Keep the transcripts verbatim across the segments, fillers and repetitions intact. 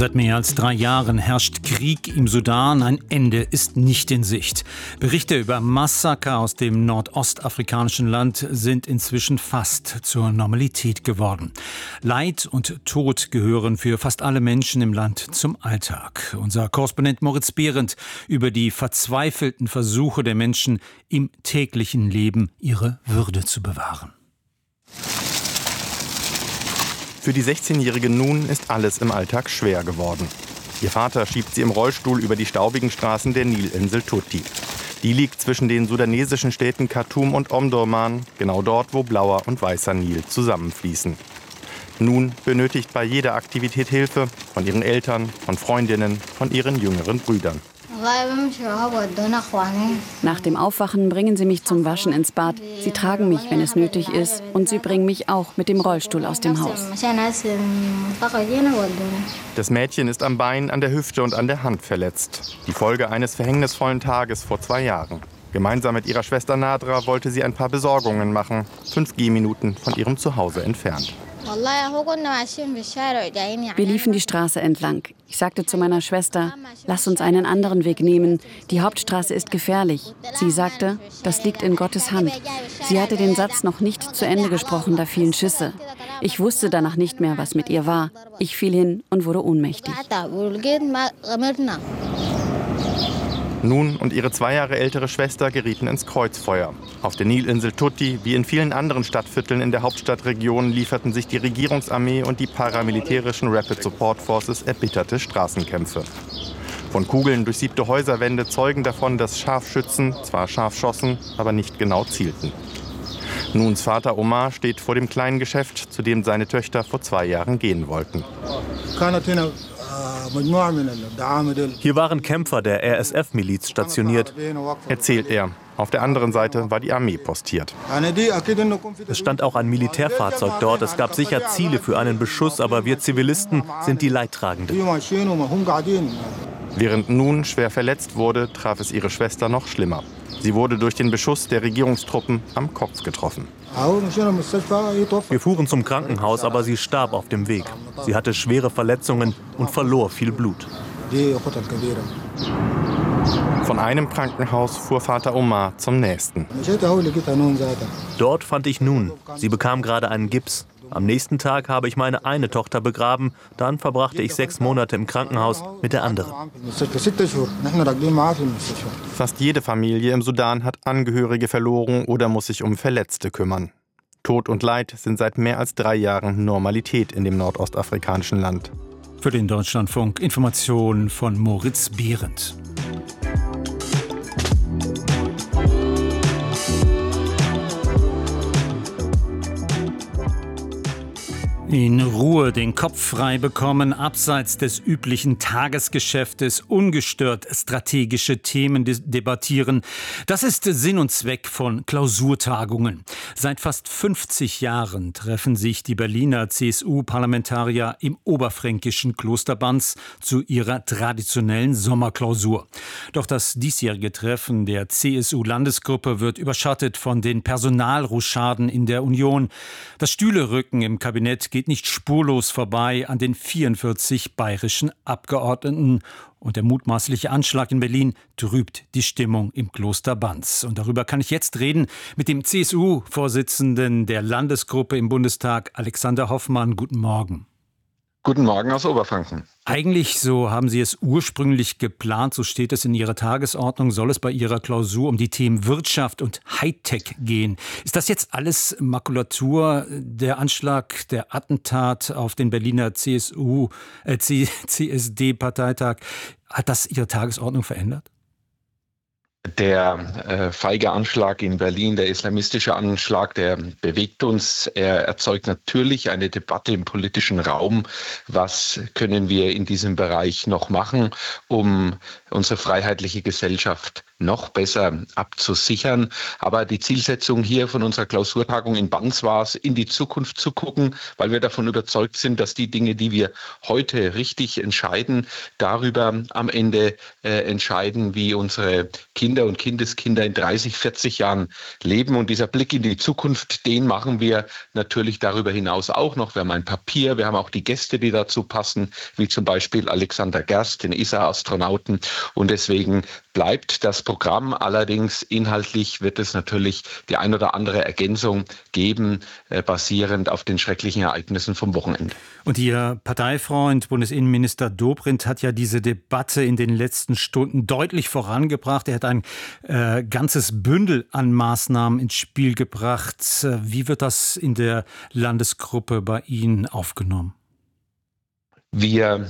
Seit mehr als drei Jahren herrscht Krieg im Sudan. Ein Ende ist nicht in Sicht. Berichte über Massaker aus dem nordostafrikanischen Land sind inzwischen fast zur Normalität geworden. Leid und Tod gehören für fast alle Menschen im Land zum Alltag. Unser Korrespondent Moritz Behrendt über die verzweifelten Versuche der Menschen, im täglichen Leben ihre Würde zu bewahren. Für die sechzehnjährige Nun ist alles im Alltag schwer geworden. Ihr Vater schiebt sie im Rollstuhl über die staubigen Straßen der Nilinsel Tutti. Die liegt zwischen den sudanesischen Städten Khartoum und Omdurman, genau dort, wo blauer und weißer Nil zusammenfließen. Nun benötigt bei jeder Aktivität Hilfe von ihren Eltern, von Freundinnen, von ihren jüngeren Brüdern. Nach dem Aufwachen bringen sie mich zum Waschen ins Bad. Sie tragen mich, wenn es nötig ist. Und sie bringen mich auch mit dem Rollstuhl aus dem Haus. Das Mädchen ist am Bein, an der Hüfte und an der Hand verletzt. Die Folge eines verhängnisvollen Tages vor zwei Jahren. Gemeinsam mit ihrer Schwester Nadra wollte sie ein paar Besorgungen machen. Fünf Gehminuten von ihrem Zuhause entfernt. Wir liefen die Straße entlang. Ich sagte zu meiner Schwester, lass uns einen anderen Weg nehmen. Die Hauptstraße ist gefährlich. Sie sagte, das liegt in Gottes Hand. Sie hatte den Satz noch nicht zu Ende gesprochen, da fielen Schüsse. Ich wusste danach nicht mehr, was mit ihr war. Ich fiel hin und wurde ohnmächtig. Nun und ihre zwei Jahre ältere Schwester gerieten ins Kreuzfeuer. Auf der Nilinsel Tutti, wie in vielen anderen Stadtvierteln in der Hauptstadtregion, lieferten sich die Regierungsarmee und die paramilitärischen Rapid Support Forces erbitterte Straßenkämpfe. Von Kugeln durchsiebte Häuserwände zeugen davon, dass Scharfschützen zwar scharf schossen, aber nicht genau zielten. Nuns Vater Omar steht vor dem kleinen Geschäft, zu dem seine Töchter vor zwei Jahren gehen wollten. Hier waren Kämpfer der R S F-Miliz stationiert, erzählt er. Auf der anderen Seite war die Armee postiert. Es stand auch ein Militärfahrzeug dort. Es gab sicher Ziele für einen Beschuss, aber wir Zivilisten sind die Leidtragenden. Während Nun schwer verletzt wurde, traf es ihre Schwester noch schlimmer. Sie wurde durch den Beschuss der Regierungstruppen am Kopf getroffen. Wir fuhren zum Krankenhaus, aber sie starb auf dem Weg. Sie hatte schwere Verletzungen und verlor viel Blut. Von einem Krankenhaus fuhr Vater Omar zum nächsten. Dort fand ich Nun. Sie bekam gerade einen Gips. Am nächsten Tag habe ich meine eine Tochter begraben. Dann verbrachte ich sechs Monate im Krankenhaus mit der anderen. Fast jede Familie im Sudan hat Angehörige verloren oder muss sich um Verletzte kümmern. Tod und Leid sind seit mehr als drei Jahren Normalität in dem nordostafrikanischen Land. Für den Deutschlandfunk Informationen von Moritz Behrendt. In Ruhe den Kopf frei bekommen, abseits des üblichen Tagesgeschäftes, ungestört strategische Themen debattieren. Das ist Sinn und Zweck von Klausurtagungen. Seit fast fünfzig Jahren treffen sich die Berliner C S U-Parlamentarier im oberfränkischen Kloster Banz zu ihrer traditionellen Sommerklausur. Doch das diesjährige Treffen der C S U-Landesgruppe wird überschattet von den Personalrochaden in der Union. Das Stühlerücken im Kabinett geht nicht spurlos vorbei an den vierundvierzig bayerischen Abgeordneten. Und der mutmaßliche Anschlag in Berlin trübt die Stimmung im Kloster Banz. Und darüber kann ich jetzt reden mit dem C S U-Vorsitzenden der Landesgruppe im Bundestag, Alexander Hoffmann. Guten Morgen. Guten Morgen aus Oberfranken. Eigentlich, so haben Sie es ursprünglich geplant, so steht es in Ihrer Tagesordnung, soll es bei Ihrer Klausur um die Themen Wirtschaft und Hightech gehen. Ist das jetzt alles Makulatur, der Anschlag, der Attentat auf den Berliner C S U, äh, C S D-Parteitag, hat das Ihre Tagesordnung verändert? Der äh, feige Anschlag in Berlin, der islamistische Anschlag, der bewegt uns. Er erzeugt natürlich eine Debatte im politischen Raum. Was können wir in diesem Bereich noch machen, um unsere freiheitliche Gesellschaft noch besser abzusichern. Aber die Zielsetzung hier von unserer Klausurtagung in Banz war es, in die Zukunft zu gucken, weil wir davon überzeugt sind, dass die Dinge, die wir heute richtig entscheiden, darüber am Ende äh, entscheiden, wie unsere Kinder und Kindeskinder in dreißig, vierzig Jahren leben. Und dieser Blick in die Zukunft, den machen wir natürlich darüber hinaus auch noch. Wir haben ein Papier, wir haben auch die Gäste, die dazu passen, wie zum Beispiel Alexander Gerst, den E S A-Astronauten. Und deswegen bleibt das Programm. Allerdings inhaltlich wird es natürlich die ein oder andere Ergänzung geben, äh, basierend auf den schrecklichen Ereignissen vom Wochenende. Und Ihr Parteifreund, Bundesinnenminister Dobrindt, hat ja diese Debatte in den letzten Stunden deutlich vorangebracht. Er hat ein äh, ganzes Bündel an Maßnahmen ins Spiel gebracht. Wie wird das in der Landesgruppe bei Ihnen aufgenommen? Wir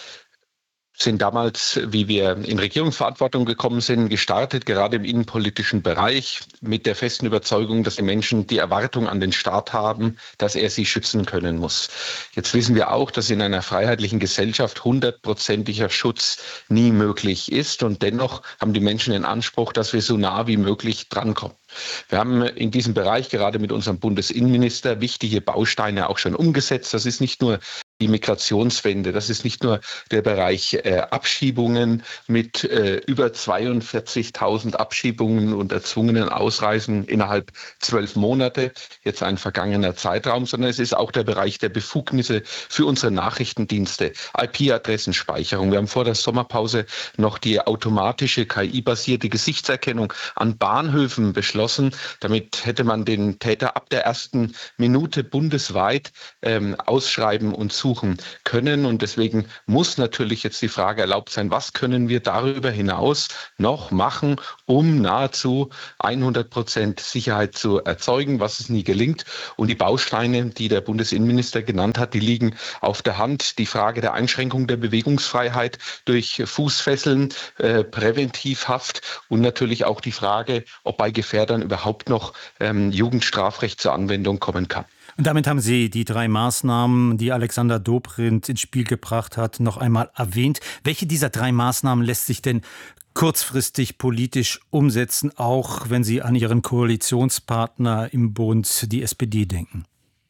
sind damals, wie wir in Regierungsverantwortung gekommen sind, gestartet, gerade im innenpolitischen Bereich, mit der festen Überzeugung, dass die Menschen die Erwartung an den Staat haben, dass er sie schützen können muss. Jetzt wissen wir auch, dass in einer freiheitlichen Gesellschaft hundertprozentiger Schutz nie möglich ist. Und dennoch haben die Menschen den Anspruch, dass wir so nah wie möglich drankommen. Wir haben in diesem Bereich gerade mit unserem Bundesinnenminister wichtige Bausteine auch schon umgesetzt. Das ist nicht nur die Migrationswende, das ist nicht nur der Bereich äh, Abschiebungen mit äh, über zweiundvierzigtausend Abschiebungen und erzwungenen Ausreisen innerhalb zwölf Monate, jetzt ein vergangener Zeitraum, sondern es ist auch der Bereich der Befugnisse für unsere Nachrichtendienste, I P-Adressenspeicherung. Wir haben vor der Sommerpause noch die automatische K I-basierte Gesichtserkennung an Bahnhöfen beschlossen. Damit hätte man den Täter ab der ersten Minute bundesweit ähm, ausschreiben und suchen können. Und deswegen muss natürlich jetzt die Frage erlaubt sein, was können wir darüber hinaus noch machen, um nahezu hundert Prozent Sicherheit zu erzeugen, was es nie gelingt. Und die Bausteine, die der Bundesinnenminister genannt hat, die liegen auf der Hand. Die Frage der Einschränkung der Bewegungsfreiheit durch Fußfesseln, äh, Präventivhaft und natürlich auch die Frage, ob bei Gefährdern überhaupt noch ähm, Jugendstrafrecht zur Anwendung kommen kann. Und damit haben Sie die drei Maßnahmen, die Alexander Dobrindt ins Spiel gebracht hat, noch einmal erwähnt. Welche dieser drei Maßnahmen lässt sich denn kurzfristig politisch umsetzen, auch wenn Sie an Ihren Koalitionspartner im Bund, die S P D, denken?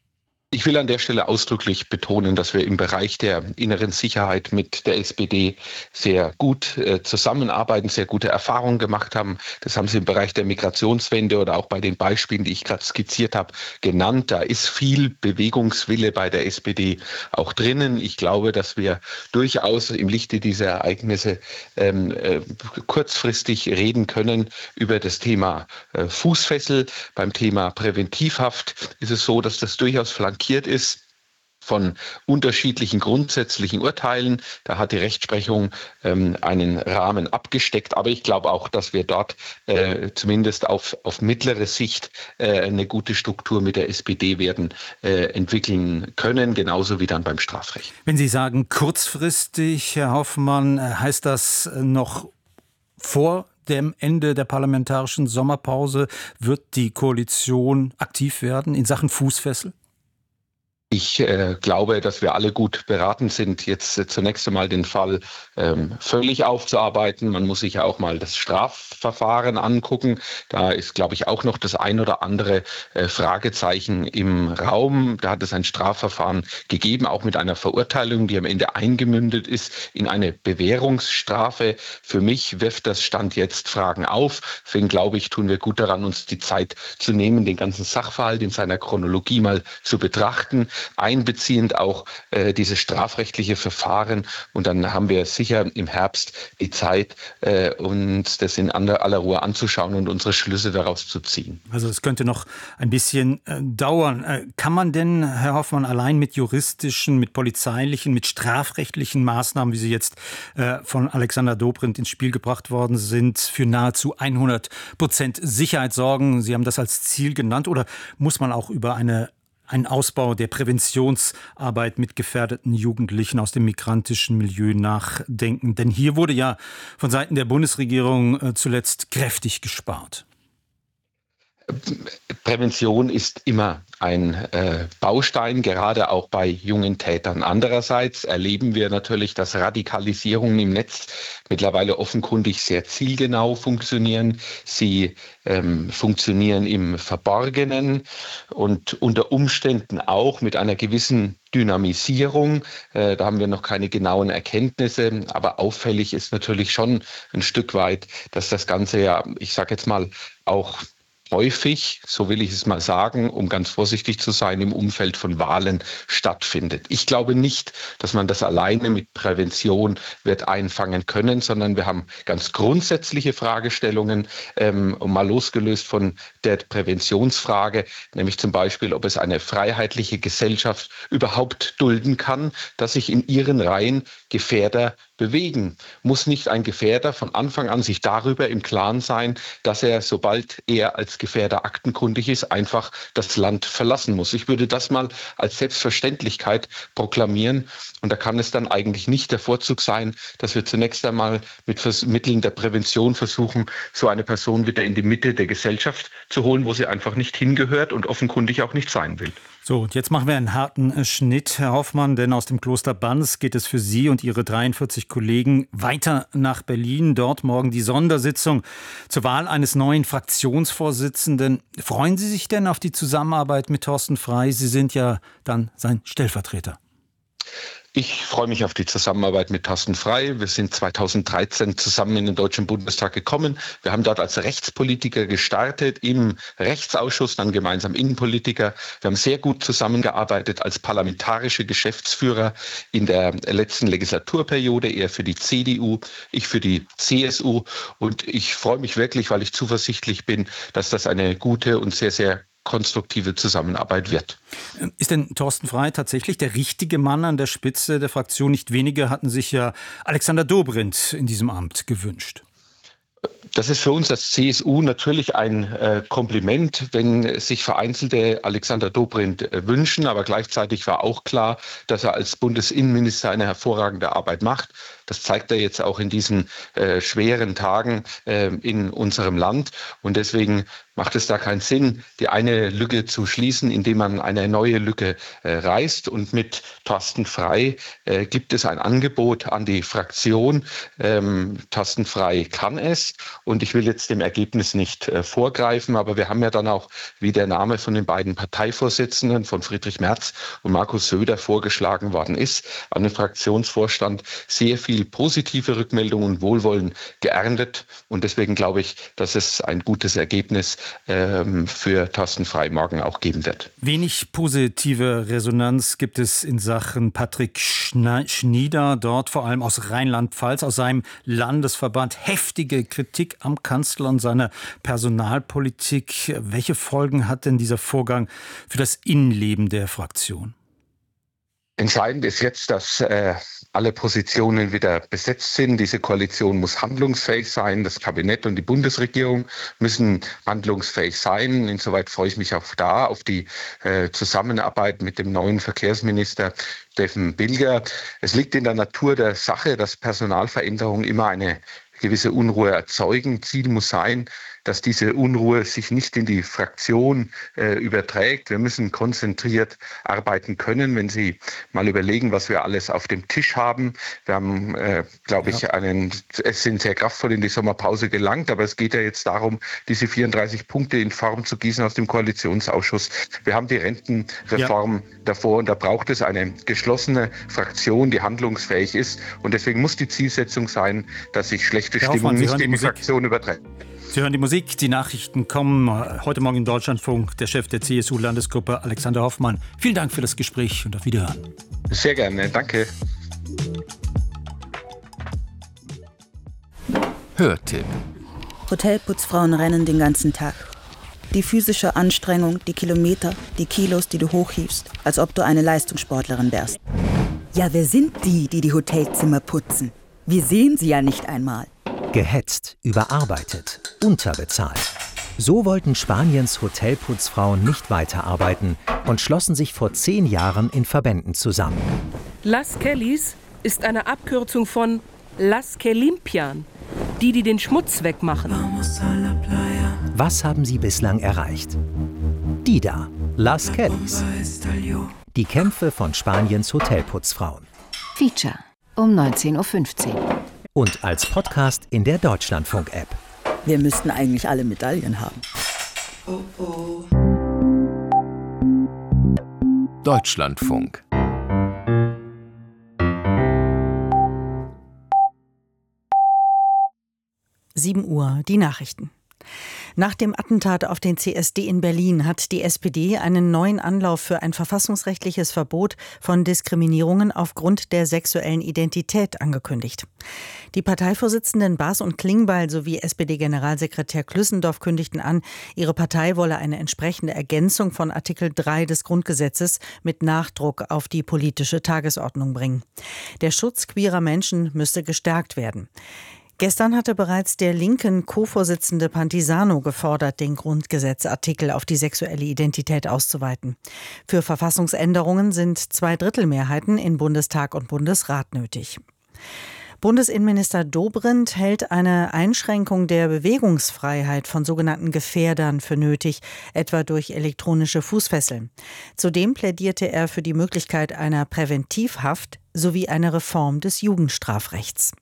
Ich will an der Stelle ausdrücklich betonen, dass wir im Bereich der inneren Sicherheit mit der S P D sehr gut äh, zusammenarbeiten, sehr gute Erfahrungen gemacht haben. Das haben Sie im Bereich der Migrationswende oder auch bei den Beispielen, die ich gerade skizziert habe, genannt. Da ist viel Bewegungswille bei der S P D auch drinnen. Ich glaube, dass wir durchaus im Lichte dieser Ereignisse ähm, äh, kurzfristig reden können über das Thema äh, Fußfessel. Beim Thema Präventivhaft ist es so, dass das durchaus flankiert ist von unterschiedlichen grundsätzlichen Urteilen. Da hat die Rechtsprechung ähm, einen Rahmen abgesteckt. Aber ich glaube auch, dass wir dort äh, zumindest auf, auf mittlere Sicht äh, eine gute Struktur mit der S P D werden äh, entwickeln können, genauso wie dann beim Strafrecht. Wenn Sie sagen kurzfristig, Herr Hoffmann, heißt das noch vor dem Ende der parlamentarischen Sommerpause? Wird die Koalition aktiv werden in Sachen Fußfessel? Ich äh, glaube, dass wir alle gut beraten sind, jetzt äh, zunächst einmal den Fall ähm, völlig aufzuarbeiten. Man muss sich ja auch mal das Strafverfahren angucken. Da ist, glaube ich, auch noch das ein oder andere äh, Fragezeichen im Raum. Da hat es ein Strafverfahren gegeben, auch mit einer Verurteilung, die am Ende eingemündet ist in eine Bewährungsstrafe. Für mich wirft das Stand jetzt Fragen auf. Deswegen glaube ich, tun wir gut daran, uns die Zeit zu nehmen, den ganzen Sachverhalt in seiner Chronologie mal zu betrachten, einbeziehend auch äh, dieses strafrechtliche Verfahren. Und dann haben wir sicher im Herbst die Zeit, äh, uns das in aller Ruhe anzuschauen und unsere Schlüsse daraus zu ziehen. Also es könnte noch ein bisschen äh, dauern. Äh, kann man denn, Herr Hoffmann, allein mit juristischen, mit polizeilichen, mit strafrechtlichen Maßnahmen, wie sie jetzt äh, von Alexander Dobrindt ins Spiel gebracht worden sind, für nahezu hundert Prozent Sicherheit sorgen? Sie haben das als Ziel genannt. Oder muss man auch über eine Ein Ausbau der Präventionsarbeit mit gefährdeten Jugendlichen aus dem migrantischen Milieu nachdenken? Denn hier wurde ja von Seiten der Bundesregierung zuletzt kräftig gespart. Prävention ist immer ein äh, Baustein, gerade auch bei jungen Tätern. Andererseits erleben wir natürlich, dass Radikalisierungen im Netz mittlerweile offenkundig sehr zielgenau funktionieren. Sie ähm, funktionieren im Verborgenen und unter Umständen auch mit einer gewissen Dynamisierung. Äh, da haben wir noch keine genauen Erkenntnisse, aber auffällig ist natürlich schon ein Stück weit, dass das Ganze ja, ich sage jetzt mal, auch häufig, so will ich es mal sagen, um ganz vorsichtig zu sein, im Umfeld von Wahlen stattfindet. Ich glaube nicht, dass man das alleine mit Prävention wird einfangen können, sondern wir haben ganz grundsätzliche Fragestellungen, ähm, mal losgelöst von der Präventionsfrage, nämlich zum Beispiel, ob es eine freiheitliche Gesellschaft überhaupt dulden kann, dass sich in ihren Reihen Gefährder bewegen. Muss nicht ein Gefährder von Anfang an sich darüber im Klaren sein, dass er, sobald er als Gefährder aktenkundig ist, einfach das Land verlassen muss. Ich würde das mal als Selbstverständlichkeit proklamieren. Und da kann es dann eigentlich nicht der Vorzug sein, dass wir zunächst einmal mit Vers- Mitteln der Prävention versuchen, so eine Person wieder in die Mitte der Gesellschaft zu holen, wo sie einfach nicht hingehört und offenkundig auch nicht sein will. So, und jetzt machen wir einen harten Schnitt, Herr Hoffmann, denn aus dem Kloster Banz geht es für Sie und Ihre dreiundvierzig Kollegen weiter nach Berlin. Dort morgen die Sondersitzung zur Wahl eines neuen Fraktionsvorsitzenden. Freuen Sie sich denn auf die Zusammenarbeit mit Thorsten Frey? Sie sind ja dann sein Stellvertreter. Ich freue mich auf die Zusammenarbeit mit Thorsten Frey. Wir sind zweitausenddreizehn zusammen in den Deutschen Bundestag gekommen. Wir haben dort als Rechtspolitiker gestartet, im Rechtsausschuss, dann gemeinsam Innenpolitiker. Wir haben sehr gut zusammengearbeitet als parlamentarische Geschäftsführer in der letzten Legislaturperiode, er für die C D U, ich für die C S U. Und ich freue mich wirklich, weil ich zuversichtlich bin, dass das eine gute und sehr, sehr konstruktive Zusammenarbeit wird. Ist denn Thorsten Frey tatsächlich der richtige Mann an der Spitze der Fraktion? Nicht wenige hatten sich ja Alexander Dobrindt in diesem Amt gewünscht. Das ist für uns als C S U natürlich ein äh, Kompliment, wenn sich vereinzelte Alexander Dobrindt äh, wünschen. Aber gleichzeitig war auch klar, dass er als Bundesinnenminister eine hervorragende Arbeit macht. Das zeigt er jetzt auch in diesen äh, schweren Tagen äh, in unserem Land. Und deswegen macht es da keinen Sinn, die eine Lücke zu schließen, indem man eine neue Lücke äh, reißt. Und mit Thorsten Frey äh, gibt es ein Angebot an die Fraktion. Ähm, Thorsten Frey kann es. Und ich will jetzt dem Ergebnis nicht äh, vorgreifen, aber wir haben ja dann auch, wie der Name von den beiden Parteivorsitzenden, von Friedrich Merz und Markus Söder vorgeschlagen worden ist, an den Fraktionsvorstand sehr viel positive Rückmeldungen und Wohlwollen geerntet. Und deswegen glaube ich, dass es ein gutes Ergebnis ähm, für Thorsten Frey morgen auch geben wird. Wenig positive Resonanz gibt es in Sachen Patrick Schnieder, dort vor allem aus Rheinland-Pfalz, aus seinem Landesverband. Heftige Kritik am Kanzler und seiner Personalpolitik. Welche Folgen hat denn dieser Vorgang für das Innenleben der Fraktion? Entscheidend ist jetzt, dass äh, alle Positionen wieder besetzt sind. Diese Koalition muss handlungsfähig sein. Das Kabinett und die Bundesregierung müssen handlungsfähig sein. Insoweit freue ich mich auch da auf die äh, Zusammenarbeit mit dem neuen Verkehrsminister Steffen Bilger. Es liegt in der Natur der Sache, dass Personalveränderungen immer eine gewisse Unruhe erzeugen. Ziel muss sein, dass diese Unruhe sich nicht in die Fraktion äh, überträgt. Wir müssen konzentriert arbeiten können, wenn Sie mal überlegen, was wir alles auf dem Tisch haben. Wir haben, äh, glaube ich, ja. einen, es sind sehr kraftvoll in die Sommerpause gelangt, aber es geht ja jetzt darum, diese vierunddreißig Punkte in Form zu gießen aus dem Koalitionsausschuss. Wir haben die Rentenreform ja. davor und da braucht es eine geschlossene Fraktion, die handlungsfähig ist. Und deswegen muss die Zielsetzung sein, dass sich schlechte Herr Stimmung Hoffmann, nicht in die, die Fraktion überträgt. Sie hören die Musik, die Nachrichten kommen. Heute Morgen im Deutschlandfunk der Chef der C S U-Landesgruppe, Alexander Hoffmann. Vielen Dank für das Gespräch und auf Wiederhören. Sehr gerne, danke. Hörtipp. Hotelputzfrauen rennen den ganzen Tag. Die physische Anstrengung, die Kilometer, die Kilos, die du hochhiefst, als ob du eine Leistungssportlerin wärst. Ja, wer sind die, die die Hotelzimmer putzen? Wir sehen sie ja nicht einmal. Gehetzt, überarbeitet, unterbezahlt. So wollten Spaniens Hotelputzfrauen nicht weiterarbeiten und schlossen sich vor zehn Jahren in Verbänden zusammen. Las Kellys ist eine Abkürzung von Las que limpian, die, die den Schmutz wegmachen. Was haben sie bislang erreicht? Die da, Las Kellys. Die Kämpfe von Spaniens Hotelputzfrauen. Feature um neunzehn Uhr fünfzehn. Und als Podcast in der Deutschlandfunk-App. Wir müssten eigentlich alle Medaillen haben. Oh oh. Deutschlandfunk. sieben Uhr, die Nachrichten. Nach dem Attentat auf den C S D in Berlin hat die S P D einen neuen Anlauf für ein verfassungsrechtliches Verbot von Diskriminierungen aufgrund der sexuellen Identität angekündigt. Die Parteivorsitzenden Baas und Klingbeil sowie S P D-Generalsekretär Klüssendorf kündigten an, ihre Partei wolle eine entsprechende Ergänzung von Artikel drei des Grundgesetzes mit Nachdruck auf die politische Tagesordnung bringen. Der Schutz queerer Menschen müsste gestärkt werden. Gestern hatte bereits der linken Co-Vorsitzende Pantisano gefordert, den Grundgesetzartikel auf die sexuelle Identität auszuweiten. Für Verfassungsänderungen sind Zweidrittelmehrheiten in Bundestag und Bundesrat nötig. Bundesinnenminister Dobrindt hält eine Einschränkung der Bewegungsfreiheit von sogenannten Gefährdern für nötig, etwa durch elektronische Fußfesseln. Zudem plädierte er für die Möglichkeit einer Präventivhaft sowie eine Reform des Jugendstrafrechts.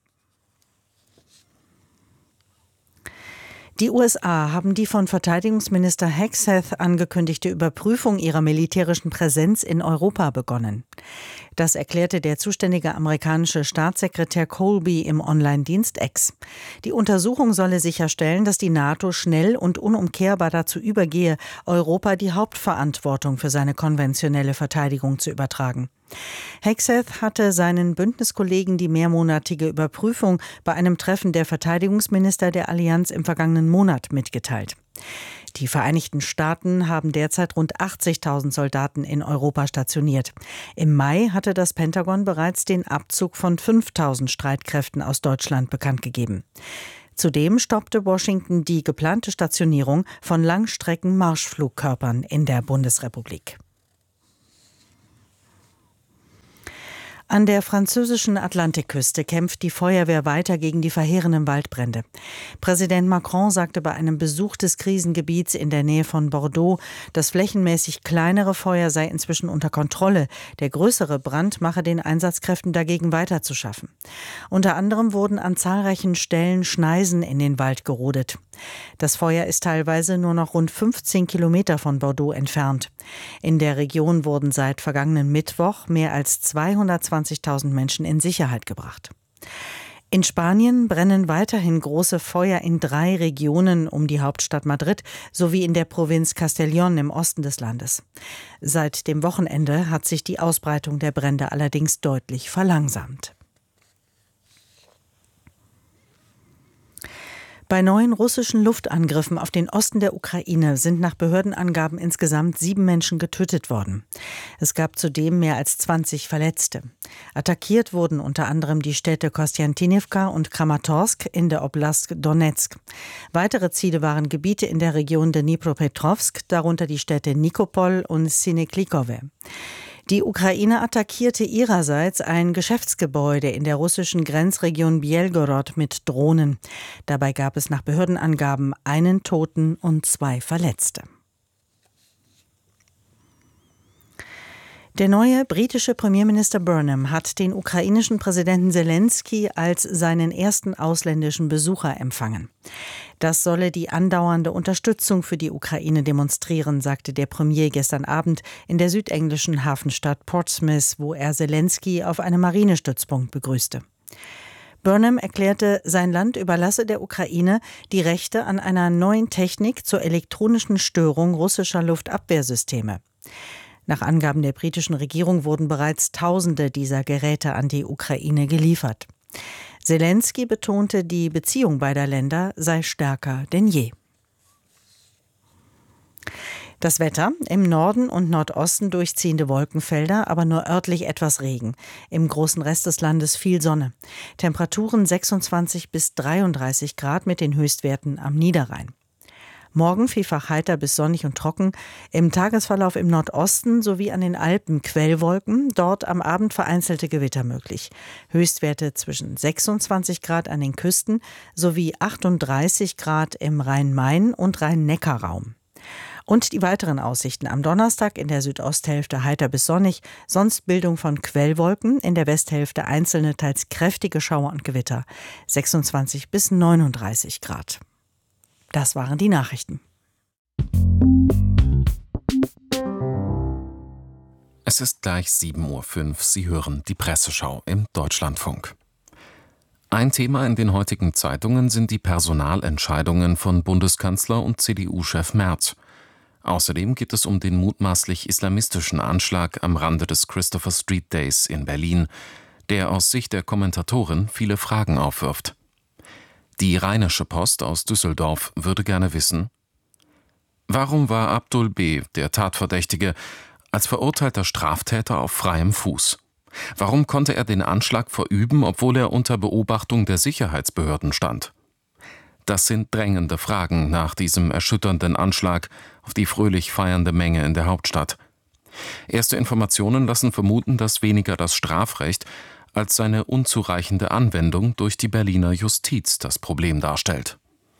Die U S A haben die von Verteidigungsminister Hegseth angekündigte Überprüfung ihrer militärischen Präsenz in Europa begonnen. Das erklärte der zuständige amerikanische Staatssekretär Colby im Online-Dienst X. Die Untersuchung solle sicherstellen, dass die NATO schnell und unumkehrbar dazu übergehe, Europa die Hauptverantwortung für seine konventionelle Verteidigung zu übertragen. Hegseth hatte seinen Bündniskollegen die mehrmonatige Überprüfung bei einem Treffen der Verteidigungsminister der Allianz im vergangenen Monat mitgeteilt. Die Vereinigten Staaten haben derzeit rund achtzigtausend Soldaten in Europa stationiert. Im Mai hatte das Pentagon bereits den Abzug von fünftausend Streitkräften aus Deutschland bekannt gegeben. Zudem stoppte Washington die geplante Stationierung von Langstrecken-Marschflugkörpern in der Bundesrepublik. An der französischen Atlantikküste kämpft die Feuerwehr weiter gegen die verheerenden Waldbrände. Präsident Macron sagte bei einem Besuch des Krisengebiets in der Nähe von Bordeaux, das flächenmäßig kleinere Feuer sei inzwischen unter Kontrolle. Der größere Brand mache den Einsatzkräften dagegen weiter zu schaffen. Unter anderem wurden an zahlreichen Stellen Schneisen in den Wald gerodet. Das Feuer ist teilweise nur noch rund fünfzehn Kilometer von Bordeaux entfernt. In der Region wurden seit vergangenen Mittwoch mehr als zweihundertzwanzigtausend Menschen in Sicherheit gebracht. In Spanien brennen weiterhin große Feuer in drei Regionen um die Hauptstadt Madrid sowie in der Provinz Castellón im Osten des Landes. Seit dem Wochenende hat sich die Ausbreitung der Brände allerdings deutlich verlangsamt. Bei neuen russischen Luftangriffen auf den Osten der Ukraine sind nach Behördenangaben insgesamt sieben Menschen getötet worden. Es gab zudem mehr als zwanzig Verletzte. Attackiert wurden unter anderem die Städte Kostjantinivka und Kramatorsk in der Oblast Donetsk. Weitere Ziele waren Gebiete in der Region Dnipropetrovsk, darunter die Städte Nikopol und Sineklikove. Die Ukraine attackierte ihrerseits ein Geschäftsgebäude in der russischen Grenzregion Bjelgorod mit Drohnen. Dabei gab es nach Behördenangaben einen Toten und zwei Verletzte. Der neue britische Premierminister Burnham hat den ukrainischen Präsidenten Zelensky als seinen ersten ausländischen Besucher empfangen. Das solle die andauernde Unterstützung für die Ukraine demonstrieren, sagte der Premier gestern Abend in der südenglischen Hafenstadt Portsmouth, wo er Zelensky auf einem Marinestützpunkt begrüßte. Burnham erklärte, sein Land überlasse der Ukraine die Rechte an einer neuen Technik zur elektronischen Störung russischer Luftabwehrsysteme. Nach Angaben der britischen Regierung wurden bereits Tausende dieser Geräte an die Ukraine geliefert. Zelensky betonte, die Beziehung beider Länder sei stärker denn je. Das Wetter: im Norden und Nordosten durchziehende Wolkenfelder, aber nur örtlich etwas Regen. Im großen Rest des Landes viel Sonne. Temperaturen sechsundzwanzig bis dreiunddreißig Grad mit den Höchstwerten am Niederrhein. Morgen vielfach heiter bis sonnig und trocken. Im Tagesverlauf im Nordosten sowie an den Alpen Quellwolken. Dort am Abend vereinzelte Gewitter möglich. Höchstwerte zwischen sechsundzwanzig Grad an den Küsten sowie achtunddreißig Grad im Rhein-Main- und Rhein-Neckar-Raum. Und die weiteren Aussichten: am Donnerstag in der Südosthälfte heiter bis sonnig, sonst Bildung von Quellwolken, in der Westhälfte einzelne, teils kräftige Schauer und Gewitter, sechsundzwanzig bis neununddreißig Grad. Das waren die Nachrichten. Es ist gleich sieben Uhr fünf. Sie hören die Presseschau im Deutschlandfunk. Ein Thema in den heutigen Zeitungen sind die Personalentscheidungen von Bundeskanzler und C D U-Chef Merz. Außerdem geht es um den mutmaßlich islamistischen Anschlag am Rande des Christopher Street Days in Berlin, der aus Sicht der Kommentatorin viele Fragen aufwirft. Die Rheinische Post aus Düsseldorf würde gerne wissen: Warum war Abdul B., der Tatverdächtige, als verurteilter Straftäter auf freiem Fuß? Warum konnte er den Anschlag verüben, obwohl er unter Beobachtung der Sicherheitsbehörden stand? Das sind drängende Fragen nach diesem erschütternden Anschlag auf die fröhlich feiernde Menge in der Hauptstadt. Erste Informationen lassen vermuten, dass weniger das Strafrecht als seine unzureichende Anwendung durch die Berliner Justiz das Problem darstellt.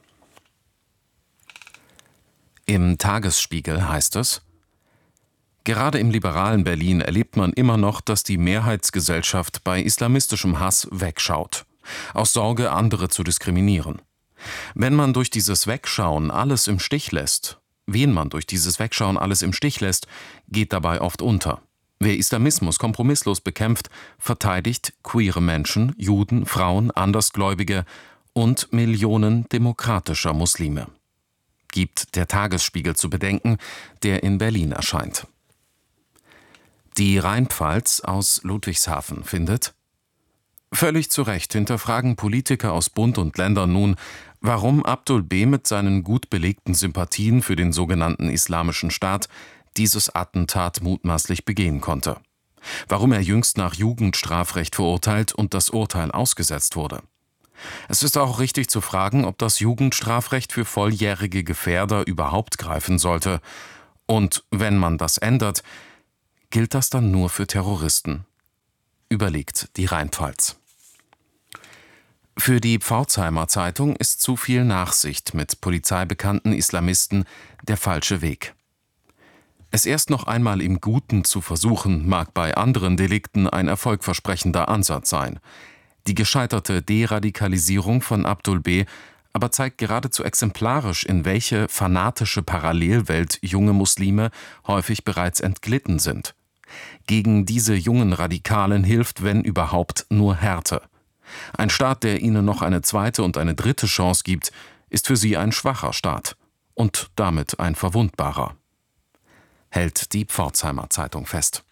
Im Tagesspiegel heißt es: Gerade im liberalen Berlin erlebt man immer noch, dass die Mehrheitsgesellschaft bei islamistischem Hass wegschaut, aus Sorge, andere zu diskriminieren. Wenn man durch dieses Wegschauen alles im Stich lässt, wen man durch dieses Wegschauen alles im Stich lässt, geht dabei oft unter. Wer Islamismus kompromisslos bekämpft, verteidigt queere Menschen, Juden, Frauen, Andersgläubige und Millionen demokratischer Muslime. Gibt der Tagesspiegel zu bedenken, der in Berlin erscheint. Die Rheinpfalz aus Ludwigshafen findet: Völlig zu Recht hinterfragen Politiker aus Bund und Ländern nun, warum Abdul B. mit seinen gut belegten Sympathien für den sogenannten Islamischen Staat dieses Attentat mutmaßlich begehen konnte. Warum er jüngst nach Jugendstrafrecht verurteilt und das Urteil ausgesetzt wurde. Es ist auch richtig zu fragen, ob das Jugendstrafrecht für volljährige Gefährder überhaupt greifen sollte. Und wenn man das ändert, gilt das dann nur für Terroristen? Überlegt die Rheinpfalz. Für die Pforzheimer Zeitung ist zu viel Nachsicht mit polizeibekannten Islamisten der falsche Weg. Es erst noch einmal im Guten zu versuchen, mag bei anderen Delikten ein erfolgversprechender Ansatz sein. Die gescheiterte Deradikalisierung von Abdul B. aber zeigt geradezu exemplarisch, in welche fanatische Parallelwelt junge Muslime häufig bereits entglitten sind. Gegen diese jungen Radikalen hilft, wenn überhaupt, nur Härte. Ein Staat, der ihnen noch eine zweite und eine dritte Chance gibt, ist für sie ein schwacher Staat und damit ein verwundbarer. Hält die Pforzheimer Zeitung fest.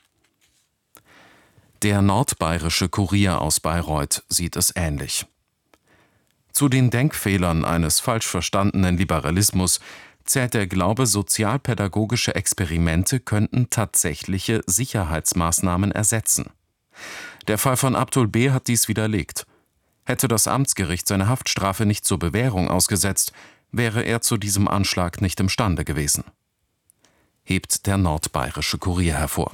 Der Nordbayerische Kurier aus Bayreuth sieht es ähnlich. Zu den Denkfehlern eines falsch verstandenen Liberalismus zählt der Glaube, sozialpädagogische Experimente könnten tatsächliche Sicherheitsmaßnahmen ersetzen. Der Fall von Abdul B. hat dies widerlegt. Hätte das Amtsgericht seine Haftstrafe nicht zur Bewährung ausgesetzt, wäre er zu diesem Anschlag nicht imstande gewesen. Hebt der Nordbayerische Kurier hervor.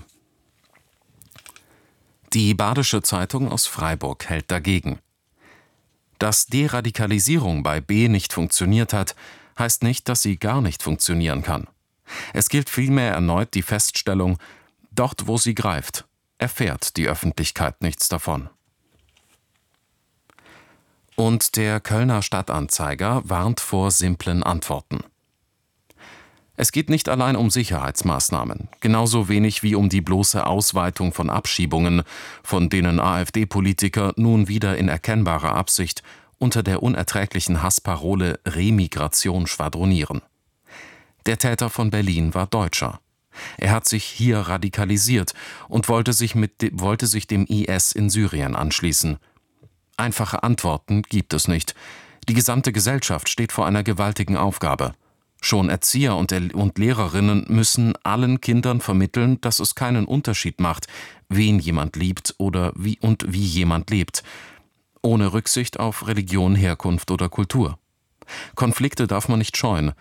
Die Badische Zeitung aus Freiburg hält dagegen. Dass Deradikalisierung bei B. nicht funktioniert hat, heißt nicht, dass sie gar nicht funktionieren kann. Es gilt vielmehr erneut die Feststellung: Dort, wo sie greift, erfährt die Öffentlichkeit nichts davon. Und der Kölner Stadtanzeiger warnt vor simplen Antworten. Es geht nicht allein um Sicherheitsmaßnahmen, genauso wenig wie um die bloße Ausweitung von Abschiebungen, von denen AfD-Politiker nun wieder in erkennbarer Absicht unter der unerträglichen Hassparole Remigration schwadronieren. Der Täter von Berlin war Deutscher. Er hat sich hier radikalisiert und wollte sich, mit de- wollte sich dem I S in Syrien anschließen. Einfache Antworten gibt es nicht. Die gesamte Gesellschaft steht vor einer gewaltigen Aufgabe. Schon Erzieher und, und Lehrerinnen müssen allen Kindern vermitteln, dass es keinen Unterschied macht, wen jemand liebt oder wie und wie jemand lebt, ohne Rücksicht auf Religion, Herkunft oder Kultur. Konflikte darf man nicht scheuen.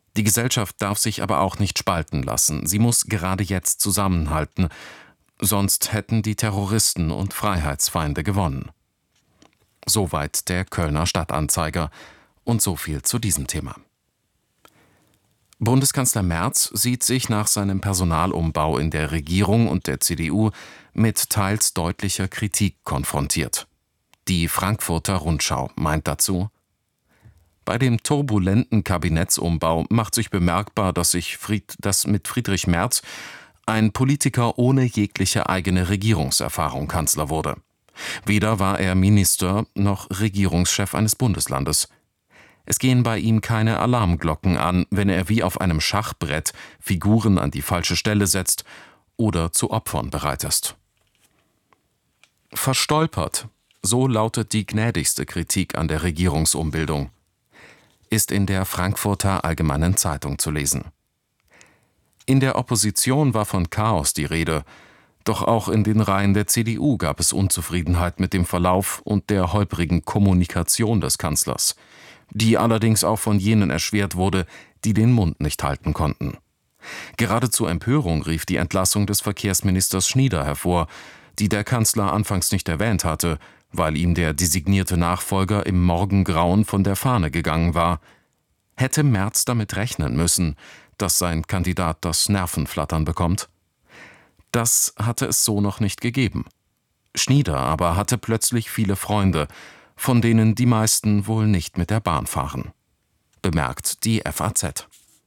Die Gesellschaft darf sich aber auch nicht spalten lassen. Sie muss gerade jetzt zusammenhalten, sonst hätten die Terroristen und Freiheitsfeinde gewonnen. Soweit der Kölner Stadtanzeiger. Und so viel zu diesem Thema. Bundeskanzler Merz sieht sich nach seinem Personalumbau in der Regierung und der C D U mit teils deutlicher Kritik konfrontiert. Die Frankfurter Rundschau meint dazu: Bei dem turbulenten Kabinettsumbau macht sich bemerkbar, dass, sich Fried, dass mit Friedrich Merz ein Politiker ohne jegliche eigene Regierungserfahrung Kanzler wurde. Weder war er Minister noch Regierungschef eines Bundeslandes. Es gehen bei ihm keine Alarmglocken an, wenn er wie auf einem Schachbrett Figuren an die falsche Stelle setzt oder zu Opfern bereit ist. Verstolpert, so lautet die gnädigste Kritik an der Regierungsumbildung, ist in der Frankfurter Allgemeinen Zeitung zu lesen. In der Opposition war von Chaos die Rede, doch auch in den Reihen der C D U gab es Unzufriedenheit mit dem Verlauf und der holprigen Kommunikation des Kanzlers, die allerdings auch von jenen erschwert wurde, die den Mund nicht halten konnten. Geradezu Empörung rief die Entlassung des Verkehrsministers Schnieder hervor, die der Kanzler anfangs nicht erwähnt hatte, weil ihm der designierte Nachfolger im Morgengrauen von der Fahne gegangen war. Hätte Merz damit rechnen müssen, dass sein Kandidat das Nervenflattern bekommt? Das hatte es so noch nicht gegeben. Schnieder aber hatte plötzlich viele Freunde, von denen die meisten wohl nicht mit der Bahn fahren. Bemerkt die F A Z.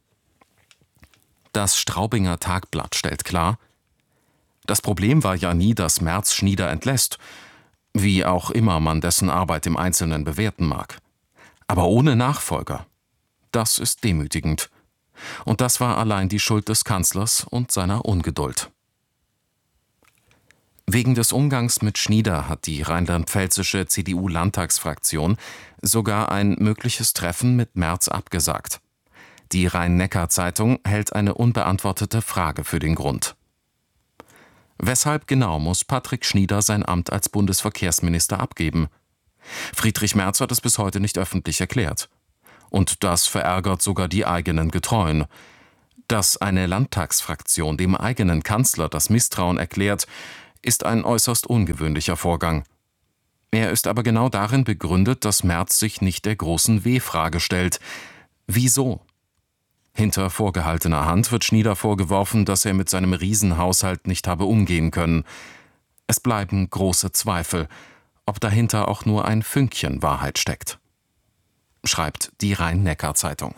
Das Straubinger Tagblatt stellt klar: Das Problem war ja nie, dass Merz Schnieder entlässt, wie auch immer man dessen Arbeit im Einzelnen bewerten mag. Aber ohne Nachfolger. Das ist demütigend. Und das war allein die Schuld des Kanzlers und seiner Ungeduld. Wegen des Umgangs mit Schnieder hat die rheinland-pfälzische C D U-Landtagsfraktion sogar ein mögliches Treffen mit Merz abgesagt. Die Rhein-Neckar-Zeitung hält eine unbeantwortete Frage für den Grund. Weshalb genau muss Patrick Schnieder sein Amt als Bundesverkehrsminister abgeben? Friedrich Merz hat es bis heute nicht öffentlich erklärt. Und das verärgert sogar die eigenen Getreuen. Dass eine Landtagsfraktion dem eigenen Kanzler das Misstrauen erklärt, ist ein äußerst ungewöhnlicher Vorgang. Er ist aber genau darin begründet, dass Merz sich nicht der großen W-Frage stellt. Wieso? Hinter vorgehaltener Hand wird Schnieder vorgeworfen, dass er mit seinem Riesenhaushalt nicht habe umgehen können. Es bleiben große Zweifel, ob dahinter auch nur ein Fünkchen Wahrheit steckt. Schreibt die Rhein-Neckar-Zeitung.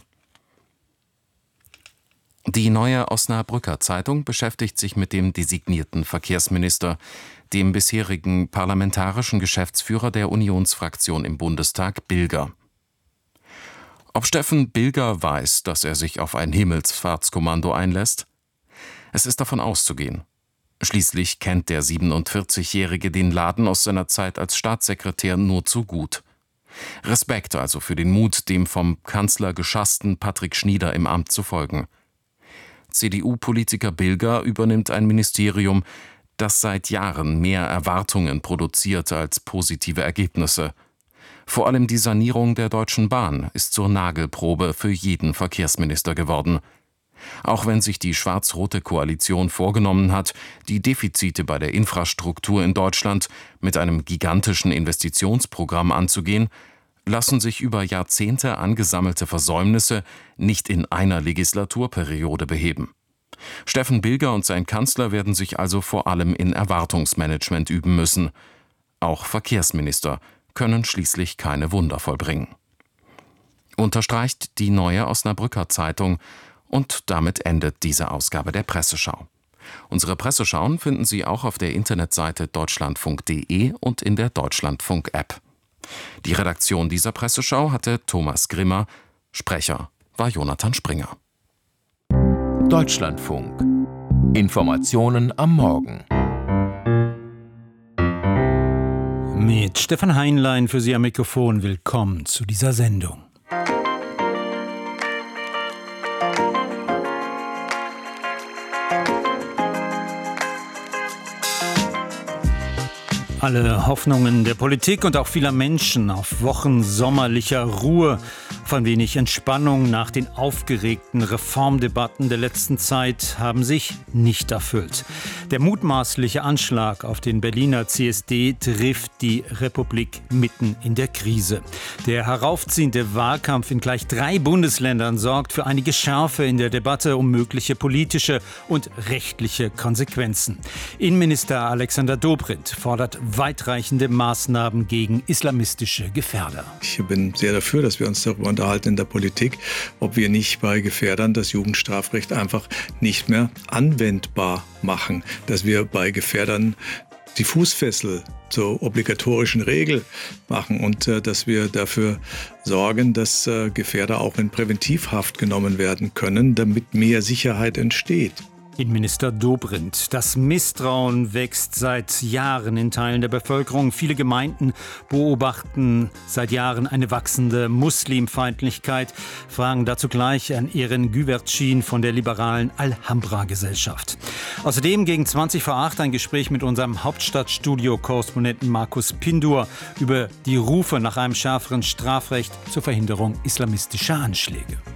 Die Neue Osnabrücker Zeitung beschäftigt sich mit dem designierten Verkehrsminister, dem bisherigen parlamentarischen Geschäftsführer der Unionsfraktion im Bundestag, Bilger. Ob Steffen Bilger weiß, dass er sich auf ein Himmelfahrtskommando einlässt? Es ist davon auszugehen. Schließlich kennt der siebenundvierzigjährige den Laden aus seiner Zeit als Staatssekretär nur zu gut. Respekt also für den Mut, dem vom Kanzler geschassten Patrick Schnieder im Amt zu folgen. C D U-Politiker Bilger übernimmt ein Ministerium, das seit Jahren mehr Erwartungen produziert als positive Ergebnisse. Vor allem die Sanierung der Deutschen Bahn ist zur Nagelprobe für jeden Verkehrsminister geworden. Auch wenn sich die schwarz-rote Koalition vorgenommen hat, die Defizite bei der Infrastruktur in Deutschland mit einem gigantischen Investitionsprogramm anzugehen, lassen sich über Jahrzehnte angesammelte Versäumnisse nicht in einer Legislaturperiode beheben. Steffen Bilger und sein Kanzler werden sich also vor allem in Erwartungsmanagement üben müssen. Auch Verkehrsminister können schließlich keine Wunder vollbringen. Unterstreicht die Neue Osnabrücker Zeitung, und damit endet diese Ausgabe der Presseschau. Unsere Presseschauen finden Sie auch auf der Internetseite deutschlandfunk punkt de und in der Deutschlandfunk-App. Die Redaktion dieser Presseschau hatte Thomas Grimmer, Sprecher war Jonathan Springer. Deutschlandfunk. Informationen am Morgen. Mit Stefan Heinlein für Sie am Mikrofon. Willkommen zu dieser Sendung. Alle Hoffnungen der Politik und auch vieler Menschen auf Wochen sommerlicher Ruhe Von wenig Entspannung nach den aufgeregten Reformdebatten der letzten Zeit haben sich nicht erfüllt. Der mutmaßliche Anschlag auf den Berliner C S D trifft die Republik mitten in der Krise. Der heraufziehende Wahlkampf in gleich drei Bundesländern sorgt für einige Schärfe in der Debatte um mögliche politische und rechtliche Konsequenzen. Innenminister Alexander Dobrindt fordert weitreichende Maßnahmen gegen islamistische Gefährder. Ich bin sehr dafür, dass wir uns darüber unterhalten in der Politik, ob wir nicht bei Gefährdern das Jugendstrafrecht einfach nicht mehr anwendbar machen, dass wir bei Gefährdern die Fußfessel zur obligatorischen Regel machen und äh, dass wir dafür sorgen, dass äh, Gefährder auch in Präventivhaft genommen werden können, damit mehr Sicherheit entsteht. Innenminister Dobrindt. Das Misstrauen wächst seit Jahren in Teilen der Bevölkerung. Viele Gemeinden beobachten seit Jahren eine wachsende Muslimfeindlichkeit. Fragen dazu gleich an Eren Güvercin von der liberalen Alhambra-Gesellschaft. Außerdem gegen zwanzig vor acht ein Gespräch mit unserem Hauptstadtstudio-Korrespondenten Markus Pindur über die Rufe nach einem schärferen Strafrecht zur Verhinderung islamistischer Anschläge.